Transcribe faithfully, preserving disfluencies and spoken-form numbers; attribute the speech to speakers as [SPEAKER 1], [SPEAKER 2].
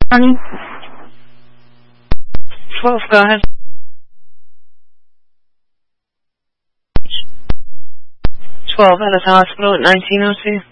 [SPEAKER 1] Honey?
[SPEAKER 2] twelve, go ahead. twelve, at the hospital at nineteen oh two.